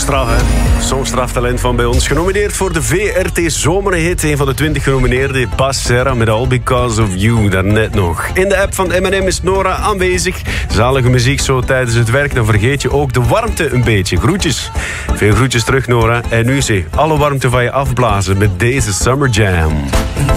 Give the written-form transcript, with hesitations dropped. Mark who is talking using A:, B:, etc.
A: straf, hè. Zo'n straftalent van bij ons. Genomineerd voor de VRT Zomerhit. Een van de 20 genomineerden. Bas Serra met All Because of You, daarnet nog. In de app van M&M is Nora aanwezig. Zalige muziek zo tijdens het werk. Dan vergeet je ook de warmte een beetje. Groetjes. Veel groetjes terug, Nora. En nu zie alle warmte van je afblazen met deze Summer Jam.